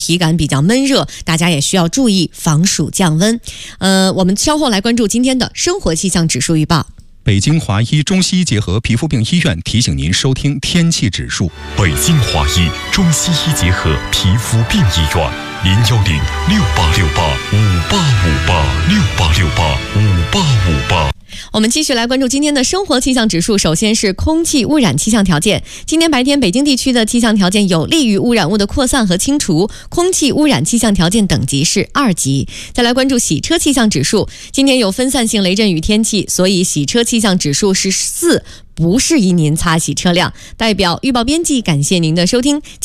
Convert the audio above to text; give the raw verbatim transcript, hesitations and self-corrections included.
体感比较闷热，大家也需要注意防暑降温。呃，我们稍后来关注今天的生活气象指数预报。 北京华医中西医结合皮肤病医院提醒您收听天气指数。 北京华医中西医结合皮肤病医院，零幺零六八六八五八五八六八六八五八五八。 我们继续来关注今天的生活气象指数。首先是空气污染气象条件。今天白天北京地区的气象条件有利于污染物的扩散和清除，空气污染气象条件等级是二级。再来关注洗车气象指数。今天有分散性雷阵雨天气，所以洗车气象指数是四，不适宜您擦洗车辆。代表预报编辑感谢您的收听。